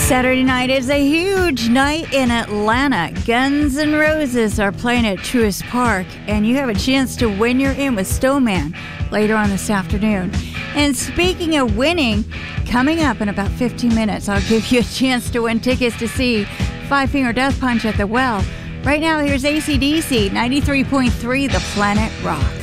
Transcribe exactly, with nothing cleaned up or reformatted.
Saturday night is a huge night in Atlanta. Guns N' Roses are playing at Truist Park, and you have a chance to win your in with Stoneman later on this afternoon. And speaking of winning, coming up in about fifteen minutes, I'll give you a chance to win tickets to see Five Finger Death Punch at the Well. Right now, here's A C D C ninety-three point three, The Planet Rock.